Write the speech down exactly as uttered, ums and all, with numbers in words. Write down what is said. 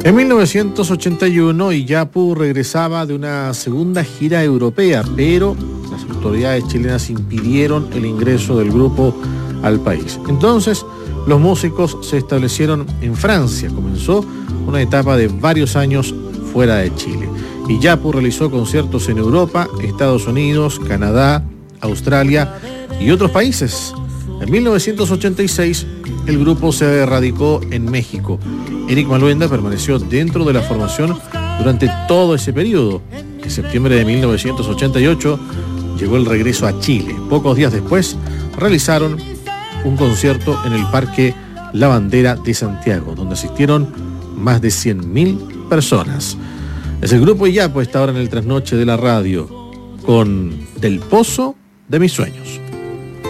En mil novecientos ochenta y uno, Iyapu regresaba de una segunda gira europea, pero las autoridades chilenas impidieron el ingreso del grupo al país. Entonces, los músicos se establecieron en Francia. Comenzó una etapa de varios años fuera de Chile. Iyapu realizó conciertos en Europa, Estados Unidos, Canadá, Australia y otros países. En mil novecientos ochenta y seis, el grupo se radicó en México. Eric Maluenda permaneció dentro de la formación durante todo ese periodo. En septiembre de mil novecientos ochenta y ocho llegó el regreso a Chile. Pocos días después realizaron un concierto en el Parque La Bandera de Santiago, donde asistieron más de cien mil personas. Es el grupo Iyapu, está ahora en el trasnoche de la radio, con Del Pozo de mis sueños.